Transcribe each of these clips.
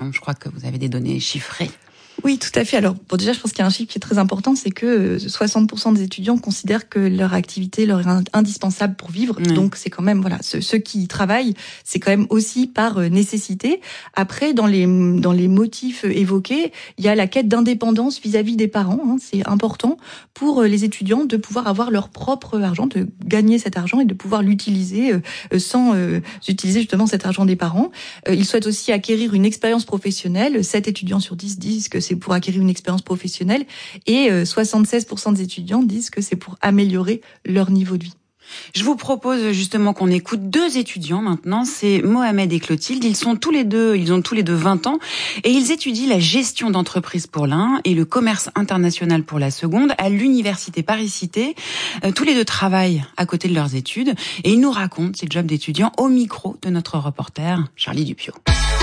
Je crois que vous avez des données chiffrées. Oui, tout à fait. Alors, déjà, je pense qu'il y a un chiffre qui est très important, c'est que 60% des étudiants considèrent que leur activité leur est indispensable pour vivre. Oui. Donc, c'est quand même, voilà, ceux qui y travaillent, c'est quand même aussi par nécessité. Après, dans les motifs évoqués, il y a la quête d'indépendance vis-à-vis des parents. C'est important pour les étudiants de pouvoir avoir leur propre argent, de gagner cet argent et de pouvoir l'utiliser sans utiliser justement cet argent des parents. Ils souhaitent aussi acquérir une expérience professionnelle. 7 étudiants sur 10 disent que c'est pour acquérir une expérience professionnelle et 76% des étudiants disent que c'est pour améliorer leur niveau de vie. Je vous propose justement qu'on écoute 2 étudiants maintenant, c'est Mohamed et Clotilde. Ils ont tous les deux 20 ans et ils étudient la gestion d'entreprise pour l'un et le commerce international pour la seconde à l'université Paris-Cité. Tous les deux travaillent à côté de leurs études et ils nous racontent ces jobs d'étudiants au micro de notre reporter Charlie Dupiot.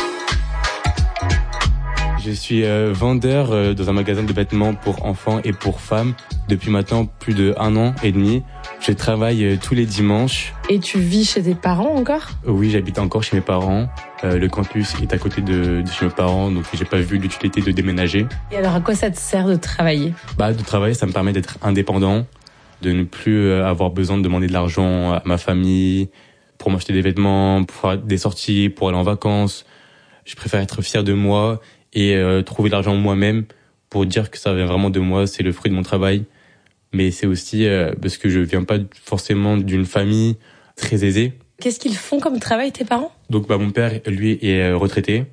Je suis vendeur dans un magasin de vêtements pour enfants et pour femmes depuis maintenant plus de 1 an et demi. Je travaille tous les dimanches. Et tu vis chez tes parents encore ? Oui, j'habite encore chez mes parents. Le campus est à côté de chez mes parents, donc j'ai pas vu l'utilité de déménager. Et alors, à quoi ça te sert de travailler ? De travailler, ça me permet d'être indépendant, de ne plus avoir besoin de demander de l'argent à ma famille pour m'acheter des vêtements, pour faire des sorties, pour aller en vacances. Je préfère être fier de moi et trouver l'argent moi-même pour dire que ça vient vraiment de moi, c'est le fruit de mon travail. Mais c'est aussi parce que je viens pas forcément d'une famille très aisée. Qu'est-ce qu'ils font comme travail, tes parents ? Donc mon père, lui, est retraité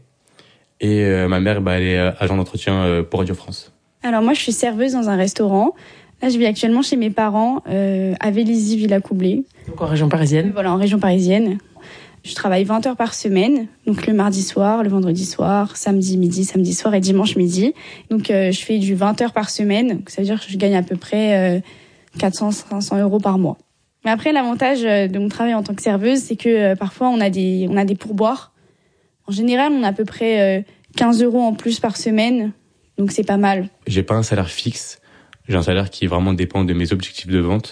et ma mère, elle est agent d'entretien pour Radio France. Alors moi, je suis serveuse dans un restaurant. Là, je vis actuellement chez mes parents à Vélizy-Villacoublay. Donc en région parisienne ? Voilà, en région parisienne. Je travaille 20 heures par semaine, donc le mardi soir, le vendredi soir, samedi midi, samedi soir et dimanche midi. Donc je fais du 20 heures par semaine, donc ça veut dire que je gagne à peu près 400-500 euros par mois. Mais après, l'avantage de mon travail en tant que serveuse, c'est que parfois on a des pourboires. En général, on a à peu près 15 euros en plus par semaine, donc c'est pas mal. J'ai pas un salaire fixe, j'ai un salaire qui vraiment dépend de mes objectifs de vente.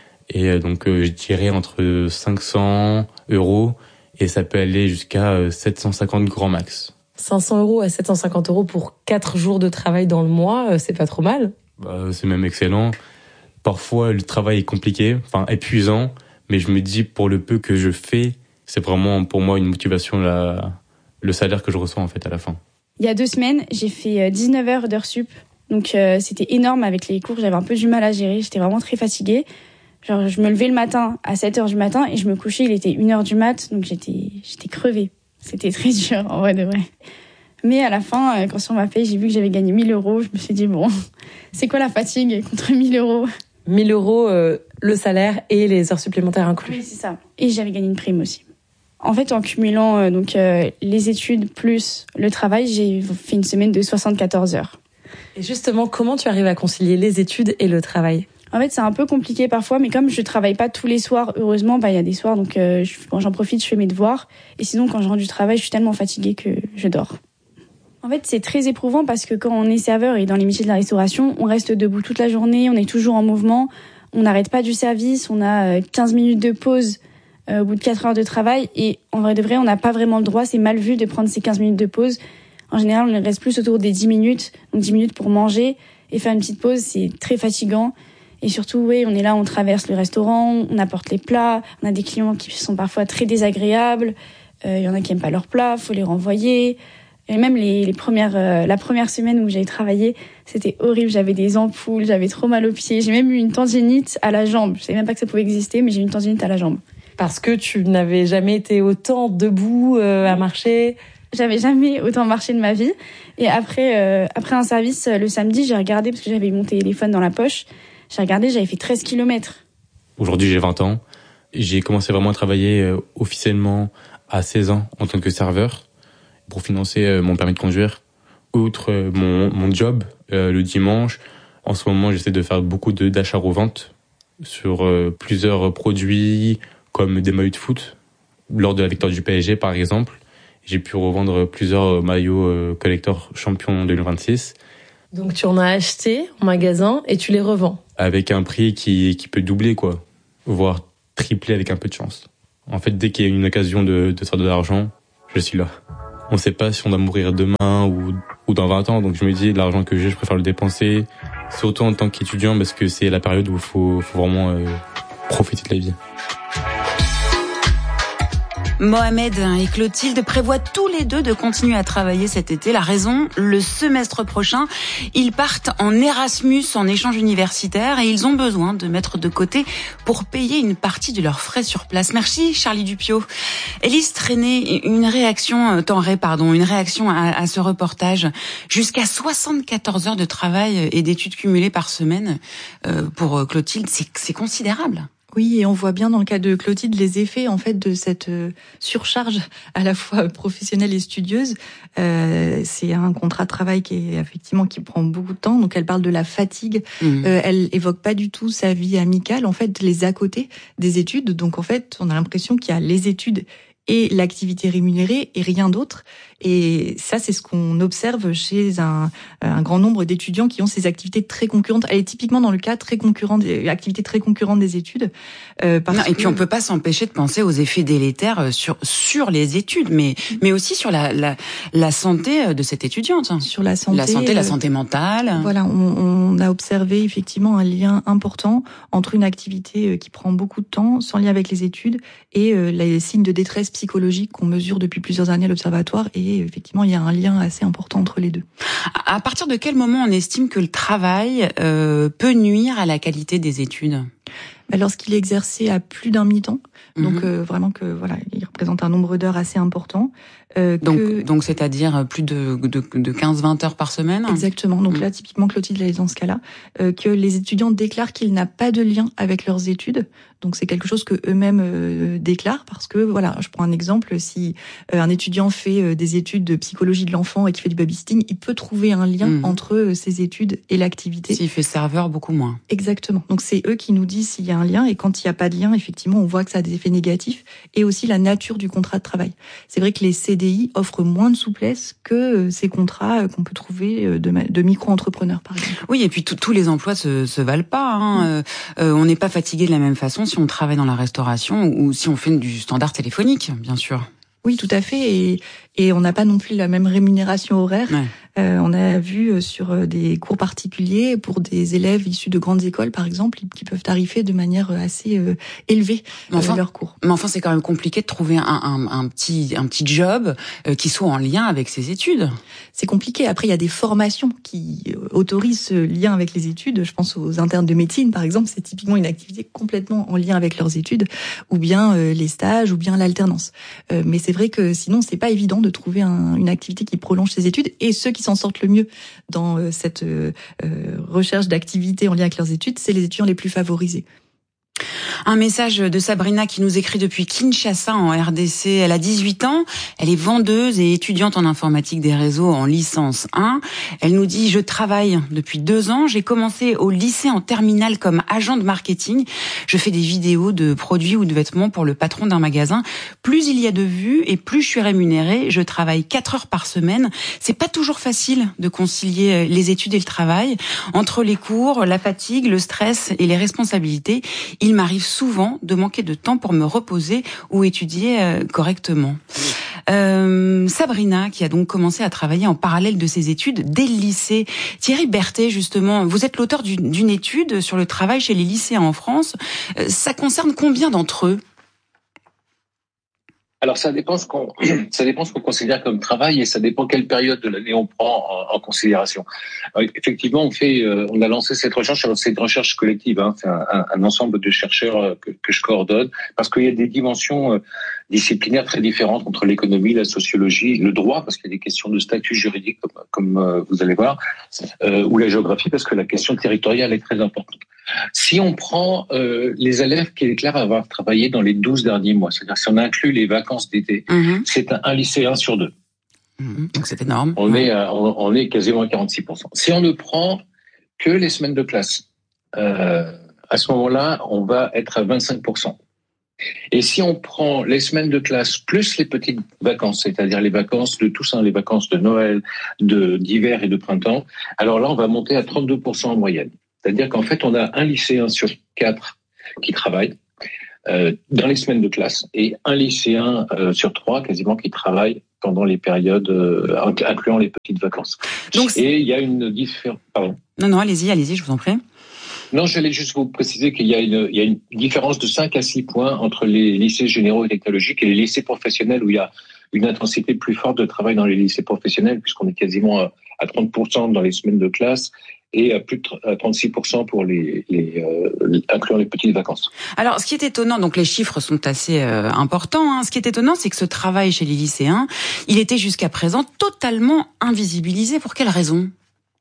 Et donc je dirais entre 500 euros et ça peut aller jusqu'à 750 grand max. 500 euros à 750 euros pour 4 jours de travail dans le mois, c'est pas trop mal. C'est même excellent. Parfois le travail est compliqué, épuisant, mais je me dis pour le peu que je fais, c'est vraiment pour moi une motivation, le salaire que je reçois en fait à la fin. Il y a 2 semaines, j'ai fait 19 heures d'heures sup, donc c'était énorme avec les cours, j'avais un peu du mal à gérer, j'étais vraiment très fatiguée. Genre, je me levais le matin à 7h du matin et je me couchais, il était 1h du mat, donc j'étais crevée. C'était très dur, en vrai de vrai. Mais à la fin, quand on m'a payé, j'ai vu que j'avais gagné 1 000 euros. Je me suis dit, bon, c'est quoi la fatigue contre 1 000 euros ? 1 000 euros, le salaire et les heures supplémentaires inclus. Oui, c'est ça. Et j'avais gagné une prime aussi. En fait, en cumulant les études plus le travail, j'ai fait une semaine de 74 heures. Et justement, comment tu arrives à concilier les études et le travail ? En fait, c'est un peu compliqué parfois, mais comme je travaille pas tous les soirs, heureusement, il y a des soirs, donc quand j'en profite, je fais mes devoirs. Et sinon, quand je rentre du travail, je suis tellement fatiguée que je dors. En fait, c'est très éprouvant parce que quand on est serveur et dans les métiers de la restauration, on reste debout toute la journée, on est toujours en mouvement, on n'arrête pas du service, on a 15 minutes de pause au bout de 4 heures de travail. Et en vrai de vrai, on n'a pas vraiment le droit, c'est mal vu de prendre ces 15 minutes de pause. En général, on reste plus autour des 10 minutes, donc 10 minutes pour manger et faire une petite pause, c'est très fatigant. Et surtout, oui, on est là, on traverse le restaurant, on apporte les plats, on a des clients qui sont parfois très désagréables, il y en a qui aiment pas leurs plats, faut les renvoyer. Et même la première semaine où j'avais travaillé, c'était horrible, j'avais des ampoules, j'avais trop mal aux pieds, j'ai même eu une tendinite à la jambe. Je savais même pas que ça pouvait exister, mais j'ai eu une tendinite à la jambe. Parce que tu n'avais jamais été autant debout à marcher. J'avais jamais autant marché de ma vie. Et après un service, le samedi, j'ai regardé, parce que j'avais mon téléphone dans la poche, j'ai regardé, j'avais fait 13 kilomètres. Aujourd'hui, j'ai 20 ans. J'ai commencé vraiment à travailler officiellement à 16 ans en tant que serveur pour financer mon permis de conduire. Outre mon job, le dimanche, en ce moment, j'essaie de faire beaucoup d'achats-reventes sur plusieurs produits, comme des maillots de foot. Lors de la victoire du PSG, par exemple, j'ai pu revendre plusieurs maillots collector champion 2026. Donc tu en as acheté en magasin et tu les revends. Avec un prix qui peut doubler, voire tripler avec un peu de chance. En fait, dès qu'il y a une occasion de faire de l'argent, je suis là. on sait pas si on va mourir demain ou dans 20 ans. Donc je me dis, l'argent que j'ai, je préfère le dépenser, surtout en tant qu'étudiant, parce que c'est la période où il faut vraiment profiter de la vie. Mohamed et Clotilde prévoient tous les deux de continuer à travailler cet été. La raison, le semestre prochain, ils partent en Erasmus, en échange universitaire, et ils ont besoin de mettre de côté pour payer une partie de leurs frais sur place. Merci Charlie Dupiot. Élise Traîné, une réaction à ce reportage. Jusqu'à 74 heures de travail et d'études cumulées par semaine pour Clotilde, c'est considérable. Oui, et on voit bien dans le cas de Clotilde les effets en fait de cette surcharge à la fois professionnelle et studieuse. C'est un contrat de travail qui prend beaucoup de temps. Donc elle parle de la fatigue. Elle évoque pas du tout sa vie amicale. En fait, les à côté des études. Donc en fait, on a l'impression qu'il y a les études et l'activité rémunérée et rien d'autre. Et ça, c'est ce qu'on observe chez un grand nombre d'étudiants qui ont ces activités très concurrentes. Elle est typiquement dans le cas activités très concurrentes des études. Puis on peut pas s'empêcher de penser aux effets délétères sur les études, mais aussi sur la santé de cette étudiante. Sur la santé mentale. Voilà, on a observé effectivement un lien important entre une activité qui prend beaucoup de temps, sans lien avec les études, et les signes de détresse psychologique qu'on mesure depuis plusieurs années à l'Observatoire. Et effectivement, il y a un lien assez important entre les deux. À partir de quel moment on estime que le travail peut nuire à la qualité des études ? Lorsqu'il est exercé à plus d'un mi-temps, donc vraiment il représente un nombre d'heures assez important. Donc c'est-à-dire plus de 15-20 heures par semaine. Exactement. Donc là, typiquement, Clotilde est dans ce cas-là, que les étudiants déclarent qu'il n'a pas de lien avec leurs études. Donc c'est quelque chose que eux-mêmes déclarent, parce que je prends un exemple, si un étudiant fait des études de psychologie de l'enfant et qui fait du babysitting, il peut trouver un lien entre ses études et l'activité. S'il fait serveur, beaucoup moins. Exactement. Donc c'est eux qui nous disent s'il y a un lien, et quand il n'y a pas de lien, effectivement, on voit que ça a des effets négatifs, et aussi la nature du contrat de travail. C'est vrai que les CDI offrent moins de souplesse que ces contrats qu'on peut trouver de micro-entrepreneurs, par exemple. Oui, et puis tous les emplois se valent pas. On n'est pas fatigué de la même façon si on travaille dans la restauration ou si on fait du standard téléphonique, bien sûr. Oui, tout à fait, et on n'a pas non plus la même rémunération horaire. Ouais. On a vu sur des cours particuliers pour des élèves issus de grandes écoles, par exemple, qui peuvent tarifer de manière assez élevée leurs cours. Mais enfin, c'est quand même compliqué de trouver un petit job qui soit en lien avec ses études. C'est compliqué. Après, il y a des formations qui autorisent ce lien avec les études. Je pense aux internes de médecine, par exemple. C'est typiquement une activité complètement en lien avec leurs études, ou bien les stages, ou bien l'alternance. Mais c'est vrai que sinon, c'est pas évident de trouver une activité qui prolonge ses études, et ceux qui s'en sortent le mieux dans cette recherche d'activités en lien avec leurs études, c'est les étudiants les plus favorisés. Un message de Sabrina qui nous écrit depuis Kinshasa en RDC. Elle a 18 ans, elle est vendeuse et étudiante en informatique des réseaux en licence 1. Elle nous dit « Je travaille depuis 2 ans, j'ai commencé au lycée en terminale comme agent de marketing. Je fais des vidéos de produits ou de vêtements pour le patron d'un magasin. Plus il y a de vues et plus je suis rémunérée. Je travaille 4 heures par semaine. C'est pas toujours facile de concilier les études et le travail. Entre les cours, la fatigue, le stress et les responsabilités, il m'arrive souvent de manquer de temps pour me reposer ou étudier correctement. Sabrina, qui a donc commencé à travailler en parallèle de ses études dès le lycée. Thierry Berthet, justement, vous êtes l'auteur d'une étude sur le travail chez les lycéens en France. Ça concerne combien d'entre eux ? Alors ça dépend ce qu'on considère comme travail, et ça dépend quelle période de l'année on prend en considération. Alors, effectivement, on a lancé cette recherche. Alors c'est une recherche collective, c'est un ensemble de chercheurs que je coordonne, parce qu'il y a des dimensions disciplinaires très différentes entre l'économie, la sociologie, le droit, parce qu'il y a des questions de statut juridique, comme vous allez voir, ou la géographie, parce que la question territoriale est très importante. Si on prend les élèves qui déclarent avoir travaillé dans les 12 derniers mois, c'est-à-dire si on inclut les vacances d'été, c'est un lycéen sur 2. Donc c'est énorme. On est quasiment à 46%. Si on ne prend que les semaines de classe, à ce moment-là, on va être à 25%. Et si on prend les semaines de classe plus les petites vacances, c'est-à-dire les vacances de Toussaint, les vacances de Noël, d'hiver et de printemps, alors là, on va monter à 32% en moyenne. C'est-à-dire qu'en fait, on a un lycéen sur 4 qui travaille dans les semaines de classe, et un lycéen sur 3 quasiment qui travaille pendant les périodes incluant les petites vacances. Donc, et il y a une différence. Pardon. Non, allez-y, je vous en prie. Non, j'allais juste vous préciser qu'il y a une différence de 5 à 6 points entre les lycées généraux et technologiques et les lycées professionnels où il y a une intensité plus forte de travail dans les lycées professionnels puisqu'on est quasiment à 30% dans les semaines de classe et à plus de 36% pour incluant les petites vacances. Alors, ce qui est étonnant, donc les chiffres sont assez importants, hein. Ce qui est étonnant, c'est que ce travail chez les lycéens, il était jusqu'à présent totalement invisibilisé. Pour quelle raison ?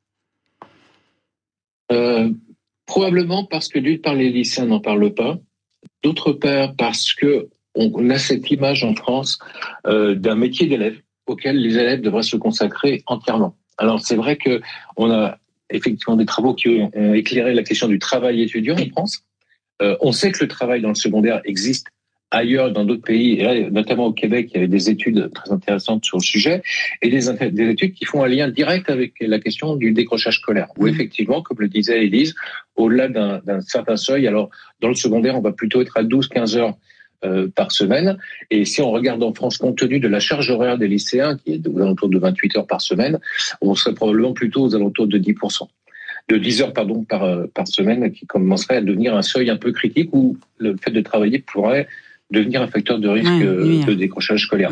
Probablement parce que d'une part les lycéens n'en parlent pas, d'autre part parce que on a cette image en France d'un métier d'élève auquel les élèves devraient se consacrer entièrement. Alors c'est vrai que on a effectivement des travaux qui ont éclairé la question du travail étudiant en France. On sait que le travail dans le secondaire existe ailleurs dans d'autres pays, et là, notamment au Québec, il y avait des études très intéressantes sur le sujet, et des études qui font un lien direct avec la question du décrochage scolaire, où effectivement, comme le disait Élise, au-delà d'un certain seuil, alors dans le secondaire, on va plutôt être à 12-15 heures par semaine, et si on regarde en France, compte tenu de la charge horaire des lycéens, qui est aux alentours de 28 heures par semaine, on serait probablement plutôt aux alentours de 10%. De 10 heures par semaine, qui commencerait à devenir un seuil un peu critique, où le fait de travailler pourrait devenir un facteur de risque de décrochage scolaire.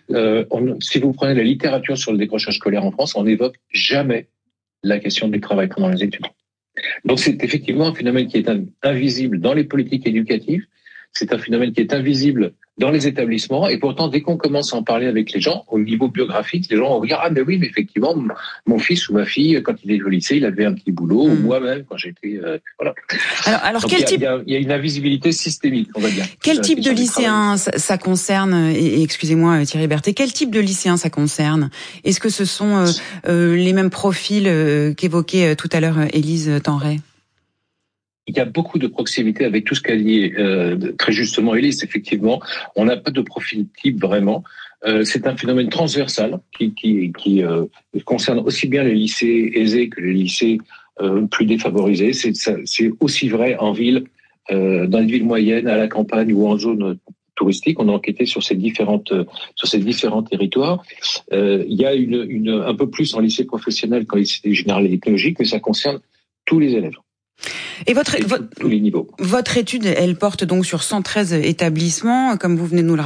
Si vous prenez la littérature sur le décrochage scolaire en France, on n'évoque jamais la question du travail pendant les études. Donc c'est effectivement un phénomène qui est invisible dans les politiques éducatives, c'est un phénomène qui est invisible dans les établissements, et pourtant dès qu'on commence à en parler avec les gens, au niveau biographique, les gens vont dire « Ah mais oui, mais effectivement, mon fils ou ma fille, quand il est au lycée, il avait un petit boulot, ou moi-même, quand j'étais... voilà. » Alors il y a une invisibilité systémique, on va dire. Quel type de lycéens ça concerne, et excusez-moi Thierry Berthet, quel type de lycéens ça concerne ? Est-ce que ce sont les mêmes profils qu'évoquait tout à l'heure Élise Tenray ? Il y a beaucoup de proximité avec tout ce qu'a dit très justement Élise. Effectivement, on n'a pas de profil type vraiment. C'est un phénomène transversal qui concerne aussi bien les lycées aisés que les lycées plus défavorisés. C'est aussi vrai en ville, dans les villes moyennes, à la campagne ou en zone touristique. On a enquêté sur ces différents territoires. Il y a un peu plus en lycée professionnel qu'en lycée général et technologique, mais ça concerne tous les élèves. Et tous les niveaux. Votre étude, elle porte donc sur 113 établissements, comme vous venez de nous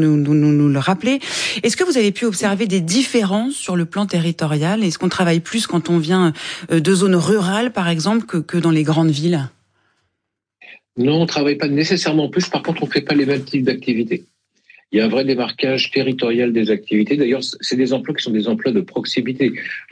le rappeler. Est-ce que vous avez pu observer des différences sur le plan territorial ? Est-ce qu'on travaille plus quand on vient de zones rurales, par exemple, que dans les grandes villes ? Non, on ne travaille pas nécessairement plus. Par contre, on ne fait pas les mêmes types d'activités. Il y a un vrai démarquage territorial des activités. D'ailleurs, c'est des emplois qui sont des emplois de proximité.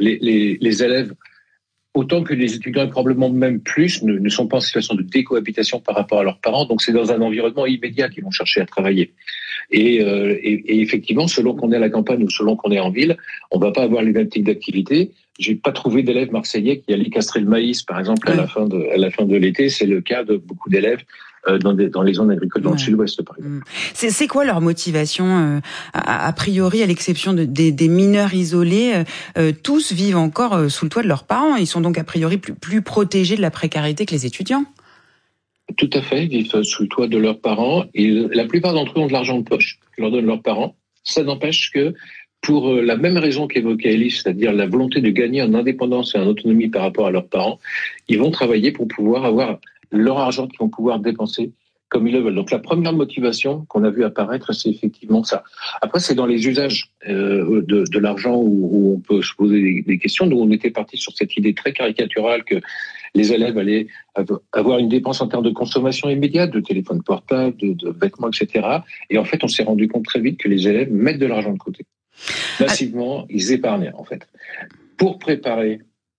Les élèves, autant que les étudiants, et probablement même plus, ne sont pas en situation de décohabitation par rapport à leurs parents. Donc, c'est dans un environnement immédiat qu'ils vont chercher à travailler. Et effectivement, selon qu'on est à la campagne ou selon qu'on est en ville, on ne va pas avoir les mêmes types d'activités. J'ai pas trouvé d'élèves marseillais qui allaient castrer le maïs, par exemple, à la fin de l'été. C'est le cas de beaucoup d'élèves dans les zones agricoles dans le sud-ouest, par exemple. C'est quoi leur motivation a priori, à l'exception des mineurs isolés, tous vivent encore sous le toit de leurs parents. Ils sont donc a priori plus protégés de la précarité que les étudiants. Tout à fait, ils vivent sous le toit de leurs parents. Et la plupart d'entre eux ont de l'argent de poche que leur donnent leurs parents. Ça n'empêche que, pour la même raison qu'évoquait Élise, c'est-à-dire la volonté de gagner en indépendance et en autonomie par rapport à leurs parents, ils vont travailler pour pouvoir avoir leur argent qu'ils vont pouvoir dépenser comme ils le veulent. Donc la première motivation qu'on a vu apparaître, c'est effectivement ça. Après, c'est dans les usages de l'argent où on peut se poser des questions. Nous, on était parti sur cette idée très caricaturale que les élèves allaient avoir une dépense en termes de consommation immédiate, de téléphone portable, de vêtements, etc. Et en fait, on s'est rendu compte très vite que les élèves mettent de l'argent de côté. Massivement, ils épargnent, en fait, pour préparer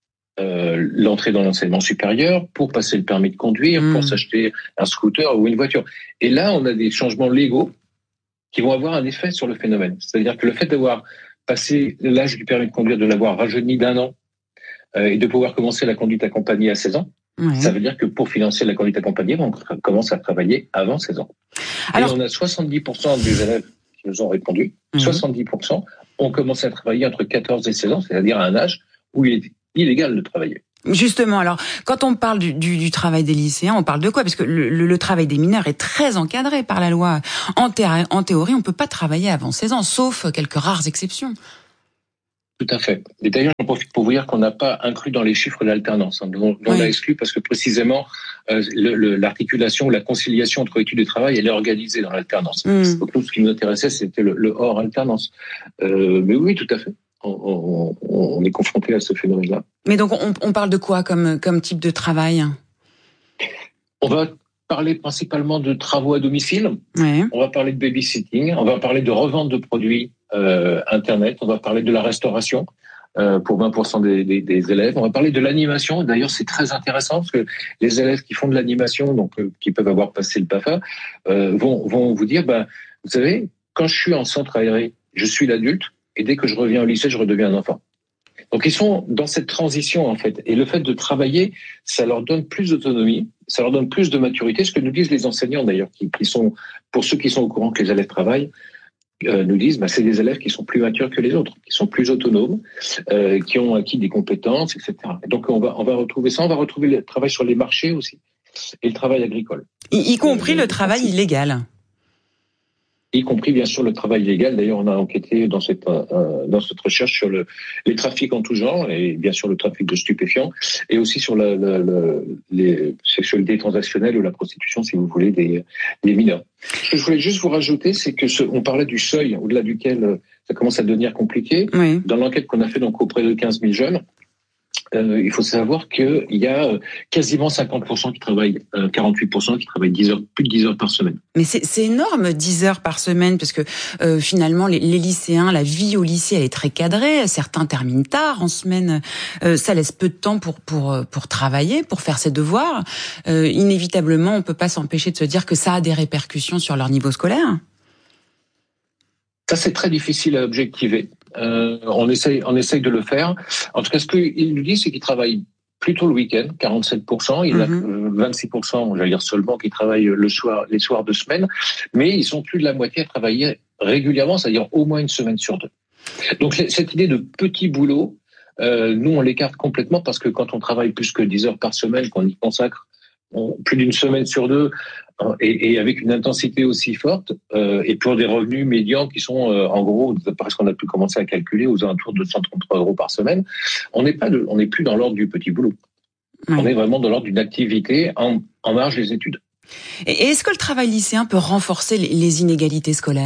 l'entrée dans l'enseignement supérieur, pour passer le permis de conduire, pour s'acheter un scooter ou une voiture. Et là, on a des changements légaux qui vont avoir un effet sur le phénomène. C'est-à-dire que le fait d'avoir passé l'âge du permis de conduire, de l'avoir rajeuni d'1 an, et de pouvoir commencer la conduite accompagnée à 16 ans, ça veut dire que pour financer la conduite accompagnée, on commence à travailler avant 16 ans. Alors, et on a 70% des élèves qui nous ont répondu, 70% ont commencé à travailler entre 14 et 16 ans, c'est-à-dire à un âge où il est illégal de travailler. Justement, alors, quand on parle du travail des lycéens, on parle de quoi? Parce que le travail des mineurs est très encadré par la loi. En théorie, on peut pas travailler avant 16 ans, sauf quelques rares exceptions. Tout à fait. Et d'ailleurs, j'en profite pour vous dire qu'on n'a pas inclus dans les chiffres l'alternance. On l'a exclu parce que précisément, l'articulation, la conciliation entre études et travail, elle est organisée dans l'alternance. Donc nous, ce qui nous intéressait, c'était le hors alternance. Mais oui, tout à fait. On est confronté à ce phénomène-là. Mais donc, on parle de quoi comme type de travail? On va parler principalement de travaux à domicile. Ouais. On va parler de babysitting. On va parler de revente de produits Internet. On va parler de la restauration pour 20% des élèves. On va parler de l'animation. D'ailleurs, c'est très intéressant parce que les élèves qui font de l'animation, donc qui peuvent avoir passé le PAFA, vont vous dire, vous savez, quand je suis en centre aéré, je suis l'adulte, et dès que je reviens au lycée, je redeviens un enfant. Donc ils sont dans cette transition en fait, et le fait de travailler, ça leur donne plus d'autonomie, ça leur donne plus de maturité. Ce que nous disent les enseignants d'ailleurs, qui sont, pour ceux qui sont au courant que les élèves travaillent, nous disent, c'est des élèves qui sont plus matures que les autres, qui sont plus autonomes, qui ont acquis des compétences, etc. Et donc on va retrouver ça, on va retrouver le travail sur les marchés aussi, et le travail agricole. Y compris le travail illégal. Y compris bien sûr le travail illégal. D'ailleurs, on a enquêté dans cette recherche sur les trafics en tout genre et bien sûr le trafic de stupéfiants et aussi sur les sexualités transactionnelles ou la prostitution, si vous voulez, des mineurs. Ce que je voulais juste vous rajouter, c'est que on parlait du seuil au-delà duquel ça commence à devenir compliqué. Oui. Dans l'enquête qu'on a fait donc auprès de 15 000 jeunes, il faut savoir qu'il y a quasiment 50% qui travaillent, 48% qui travaillent plus de 10 heures par semaine. Mais c'est énorme, 10 heures par semaine, parce que finalement, les lycéens, la vie au lycée, elle est très cadrée. Certains terminent tard en semaine. Ça laisse peu de temps pour travailler, pour faire ses devoirs. Inévitablement, on peut pas s'empêcher de se dire que ça a des répercussions sur leur niveau scolaire. Ça, c'est très difficile à objectiver. On essaye de le faire. En tout cas, ce qu'il nous dit, c'est qu'il travaille plutôt le week-end, 47%. Il a 26%, j'allais dire seulement, qui travaillent les soirs de semaine. Mais ils sont plus de la moitié à travailler régulièrement, c'est-à-dire au moins une semaine sur deux. Donc, cette idée de petit boulot, nous, on l'écarte complètement parce que quand on travaille plus que 10 heures par semaine, qu'on y consacre plus d'une semaine sur deux, et avec une intensité aussi forte, et pour des revenus médians qui sont en gros, parce qu'on a pu commencer à calculer, aux alentours de 133 € par semaine, on n'est plus dans l'ordre du petit boulot. Oui. On est vraiment dans l'ordre d'une activité en marge des études. Et est-ce que le travail lycéen peut renforcer les inégalités scolaires ?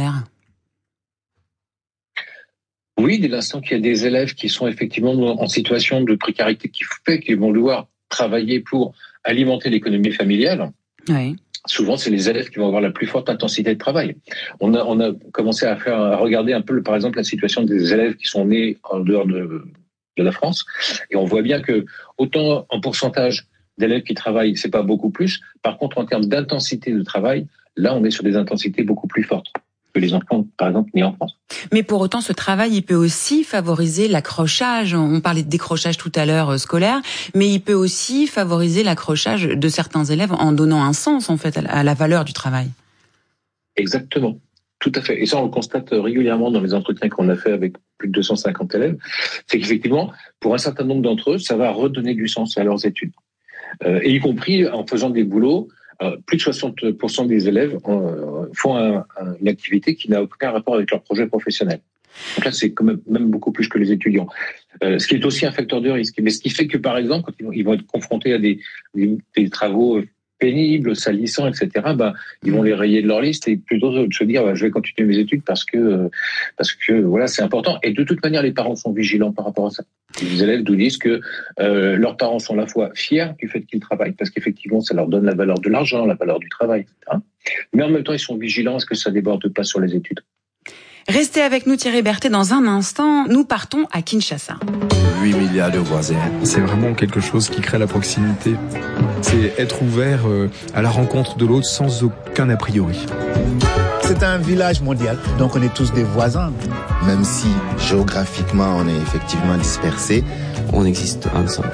Oui, dès l'instant qu'il y a des élèves qui sont effectivement en situation de précarité qui fait qu'ils vont devoir travailler pour alimenter l'économie familiale. Oui. Souvent, c'est les élèves qui vont avoir la plus forte intensité de travail. On a commencé à regarder un peu, par exemple, la situation des élèves qui sont nés en dehors de la France. Et on voit bien que, autant en pourcentage d'élèves qui travaillent, c'est pas beaucoup plus. Par contre, en termes d'intensité de travail, là, on est sur des intensités beaucoup plus fortes que les enfants, par exemple, nés en France. Mais pour autant, ce travail, il peut aussi favoriser l'accrochage. On parlait de décrochage tout à l'heure scolaire, mais il peut aussi favoriser l'accrochage de certains élèves en donnant un sens, en fait, à la valeur du travail. Exactement. Tout à fait. Et ça, on le constate régulièrement dans les entretiens qu'on a fait avec plus de 250 élèves. C'est qu'effectivement, pour un certain nombre d'entre eux, ça va redonner du sens à leurs études. Et y compris en faisant des boulots. Plus de 60% des élèves font une activité qui n'a aucun rapport avec leur projet professionnel. Donc là, c'est quand même beaucoup plus que les étudiants. Ce qui est aussi un facteur de risque. Mais ce qui fait que, par exemple, quand ils vont être confrontés à des travaux pénibles, salissants, etc., ils vont les rayer de leur liste et plutôt de se dire, je vais continuer mes études parce que voilà, c'est important. Et de toute manière, les parents sont vigilants par rapport à ça. Les élèves nous disent que leurs parents sont à la fois fiers du fait qu'ils travaillent parce qu'effectivement, ça leur donne la valeur de l'argent, la valeur du travail, etc. Mais en même temps, ils sont vigilants à ce que ça déborde pas sur les études. Restez avec nous, Thierry Berthet, dans un instant. Nous partons à Kinshasa. 8 milliards de voisins. C'est vraiment quelque chose qui crée la proximité. C'est être ouvert à la rencontre de l'autre sans aucun a priori. C'est un village mondial, donc on est tous des voisins. Même si géographiquement on est effectivement dispersés, on existe ensemble.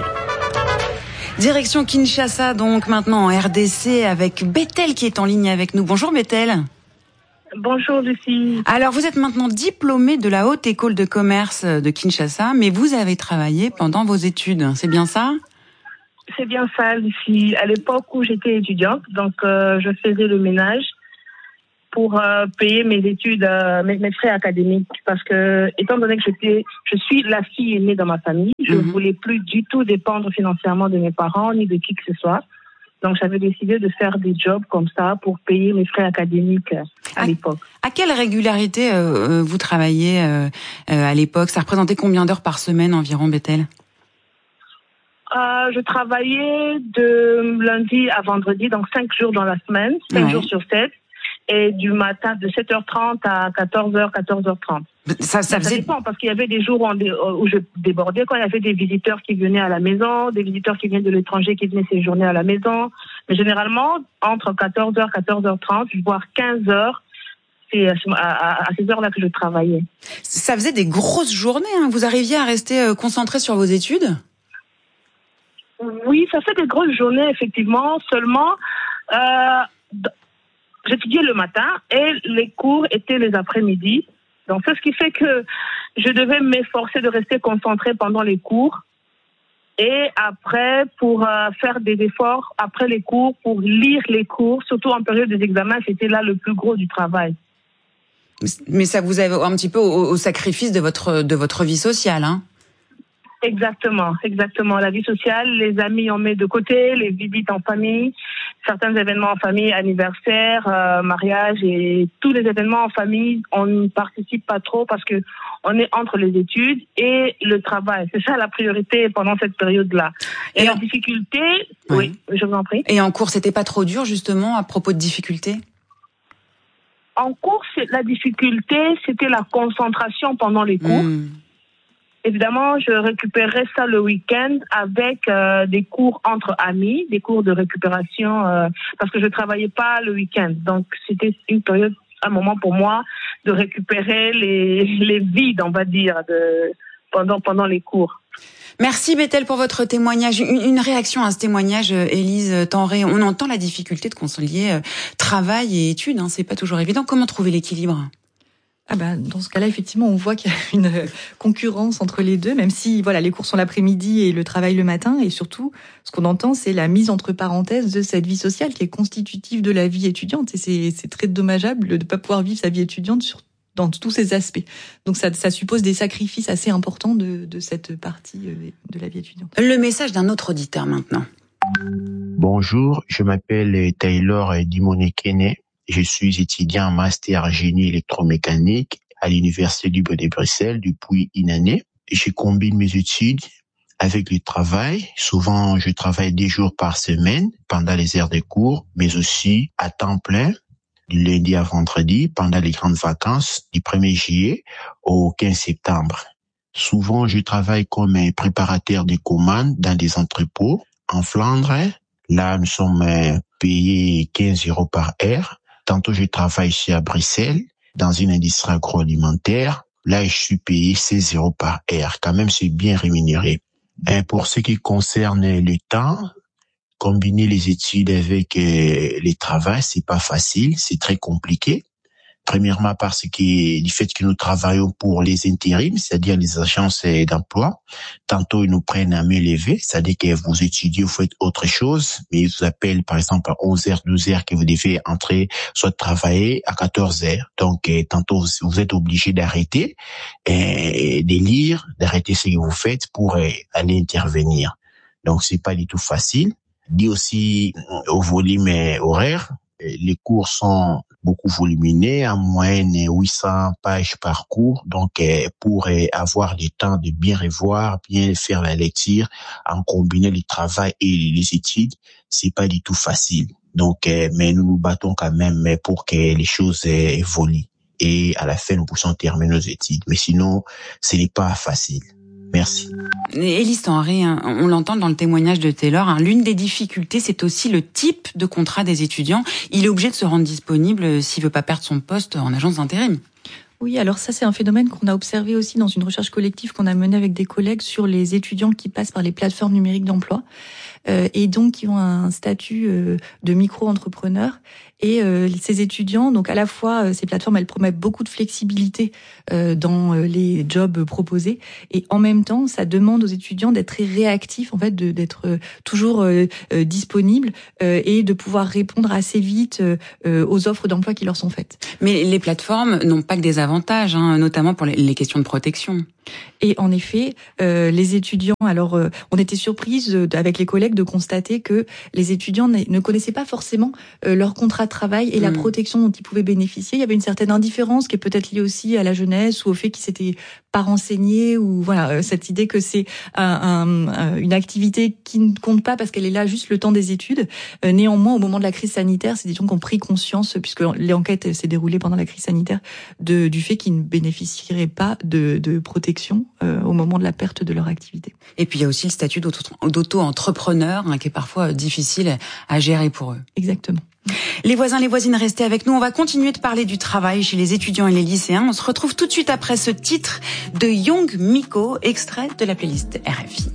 Direction Kinshasa, donc maintenant en RDC, avec Bethel qui est en ligne avec nous. Bonjour Bethel. Bonjour Lucie. Alors vous êtes maintenant diplômée de la Haute École de Commerce de Kinshasa, mais vous avez travaillé pendant vos études, c'est bien ça ? C'est bien ça, Lucie. À l'époque où j'étais étudiante, donc je faisais le ménage pour payer mes études, mes frais académiques. Parce que, étant donné que je suis la fille aînée dans ma famille, je ne voulais plus du tout dépendre financièrement de mes parents ni de qui que ce soit. Donc, j'avais décidé de faire des jobs comme ça pour payer mes frais académiques à l'époque. À quelle régularité vous travaillez à l'époque? Ça représentait combien d'heures par semaine environ, Bethel? Je travaillais de lundi à vendredi, donc 5 jours dans la semaine, 5 jours sur 7, et du matin de 7h30 à 14h, 14h30. Ça dépend, parce qu'il y avait des jours où je débordais, quand il y avait des visiteurs qui venaient à la maison, des visiteurs qui venaient de l'étranger qui venaient séjourner à la maison. Mais généralement, entre 14h, 14h30, voire 15h, c'est à ces heures-là que je travaillais. Ça faisait des grosses journées, hein. Vous arriviez à rester concentré sur vos études? Oui, ça fait des grosses journées, effectivement. Seulement, j'étudiais le matin et les cours étaient les après-midi. Donc, c'est ce qui fait que je devais m'efforcer de rester concentrée pendant les cours. Et après, pour faire des efforts après les cours, pour lire les cours, surtout en période des examens, c'était là le plus gros du travail. Mais ça vous avait un petit peu au sacrifice de votre vie sociale, hein? Exactement. La vie sociale, les amis on met de côté, les visites en famille, certains événements en famille, anniversaires, mariage et tous les événements en famille, on n'y participe pas trop parce que on est entre les études et le travail. C'est ça la priorité pendant cette période-là. Et la difficulté, oui, je vous en prie. Et en cours, c'était pas trop dur justement à propos de difficultés? En cours, la difficulté, c'était la concentration pendant les cours. Évidemment, je récupérais ça le week-end avec des cours entre amis, des cours de récupération, parce que je travaillais pas le week-end. Donc, c'était une période, un moment pour moi de récupérer les vides, on va dire, pendant les cours. Merci Bethel pour votre témoignage. Une réaction à ce témoignage, Élise Tenré. On entend la difficulté de concilier travail et études, hein, c'est pas toujours évident. Comment trouver l'équilibre? Dans ce cas-là, effectivement, on voit qu'il y a une concurrence entre les deux, même si les cours sont l'après-midi et le travail le matin. Et surtout, ce qu'on entend, c'est la mise entre parenthèses de cette vie sociale qui est constitutive de la vie étudiante. Et c'est très dommageable de ne pas pouvoir vivre sa vie étudiante dans tous ces aspects. Donc ça suppose des sacrifices assez importants de cette partie de la vie étudiante. Le message d'un autre auditeur maintenant. Bonjour, je m'appelle Taylor Dimone-Kene. Je suis étudiant en master génie électromécanique à l'Université libre de Bruxelles depuis une année. Je combine mes études avec le travail. Souvent, je travaille 10 jours par semaine pendant les heures de cours, mais aussi à temps plein, du lundi à vendredi, pendant les grandes vacances du 1er juillet au 15 septembre. Souvent, je travaille comme préparateur de commandes dans des entrepôts en Flandre. Là, nous sommes payés 15 € par heure. Tantôt, je travaille ici à Bruxelles, dans une industrie agroalimentaire. Là, je suis payé 16 € par heure. Quand même, c'est bien rémunéré. Et pour ce qui concerne le temps, combiner les études avec le travail, c'est pas facile, c'est très compliqué. Premièrement, parce que du fait que nous travaillons pour les intérims, c'est-à-dire les agences d'emploi, tantôt ils nous prennent à main levée, c'est-à-dire que vous étudiez, vous faites autre chose, mais ils vous appellent par exemple à 11h, 12h que vous devez entrer, soit travailler à 14h. Donc, tantôt vous êtes obligé d'arrêter, de lire, d'arrêter ce que vous faites pour aller intervenir. Donc, c'est pas du tout facile. Dit aussi au volume horaire, les cours sont beaucoup volumineux, en moyenne 800 pages par cours. Donc, pour avoir le temps de bien revoir, bien faire la lecture, en combinant le travail et les études, c'est pas du tout facile. Donc, mais nous nous battons quand même pour que les choses évoluent. Et à la fin, nous puissions terminer nos études. Mais sinon, ce n'est pas facile. Merci. Élise Tenré, on l'entend dans le témoignage de Taylor, l'une des difficultés, c'est aussi le type de contrat des étudiants. Il est obligé de se rendre disponible s'il veut pas perdre son poste en agence d'intérim. Oui, alors ça, c'est un phénomène qu'on a observé aussi dans une recherche collective qu'on a menée avec des collègues sur les étudiants qui passent par les plateformes numériques d'emploi. et donc qui ont un statut de micro-entrepreneur. Et ces étudiants, donc à la fois ces plateformes, elles promettent beaucoup de flexibilité dans les jobs proposés, et en même temps, ça demande aux étudiants d'être très réactifs, en fait, d'être toujours disponibles et de pouvoir répondre assez vite aux offres d'emploi qui leur sont faites. Mais les plateformes n'ont pas que des avantages, hein, notamment pour les questions de protection. Et en effet, les étudiants, alors on était surprise avec les collègues de constater que les étudiants ne connaissaient pas forcément leur contrat de travail et la protection dont ils pouvaient bénéficier. Il y avait une certaine indifférence qui est peut-être liée aussi à la jeunesse ou au fait qu'ils s'étaient pas renseignés, ou voilà, cette idée que c'est une activité qui ne compte pas parce qu'elle est là juste le temps des études. Néanmoins, au moment de la crise sanitaire, c'est des gens qui ont pris conscience, puisque l'enquête s'est déroulée pendant la crise sanitaire, du fait qu'ils ne bénéficieraient pas de protection au moment de la perte de leur activité. Et puis il y a aussi le statut d'auto-entrepreneur, qui est parfois difficile à gérer pour eux. Exactement. Les voisins, les voisines, restez avec nous. On va continuer de parler du travail chez les étudiants et les lycéens. On se retrouve tout de suite après ce titre de Young Miko, extrait de la playlist RFI.